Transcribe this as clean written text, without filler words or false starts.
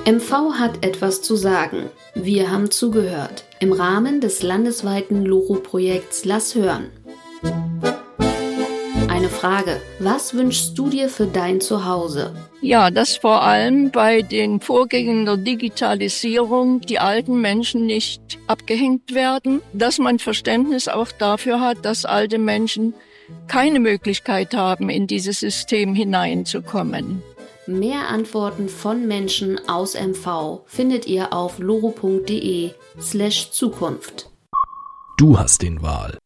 MV hat etwas zu sagen. Wir haben zugehört. Im Rahmen des landesweiten LoRo-Projekts Lass hören. Eine Frage. Was wünschst du dir für dein Zuhause? Ja, dass vor allem bei den Vorgängen der Digitalisierung die alten Menschen nicht abgehängt werden, dass man Verständnis auch dafür hat, dass alte Menschen keine Möglichkeit haben, in dieses System hineinzukommen. Mehr Antworten von Menschen aus MV findet ihr auf loro.de/Zukunft. Du hast den Wahl.